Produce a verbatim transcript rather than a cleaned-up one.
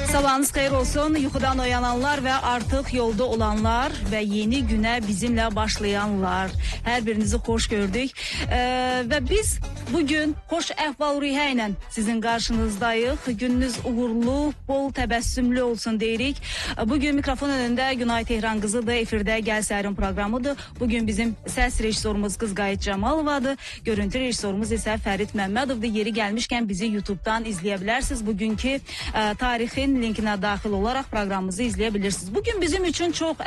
Sabahınız xeyir olsun. Yuxudan oyananlar və artıq yolda olanlar və yeni günə bizimlə başlayanlar. Hər birinizi xoş gördük. Ee, və biz bugün xoş əhval-ruhiyyə ilə sizin qarşınızdayıq. Gününüz uğurlu, bol təbəssümlü olsun deyirik. Bugün mikrofon önündə Günay Tehran qızıdır. Efirdə Gəl Səhərin proqramıdır. Bugün bizim səs rejissorumuz Qızqayıt Camalovadır. Görüntü rejissorumuz isə Fərid Məmmədovdur. Yeri gəlmişkən bizi YouTube'dan izləyə bilərsiniz. Bugünkü e, tarixin linkinə daxil olaraq proqramımızı izləyə bilirsiniz. Bugün bizim üçün çox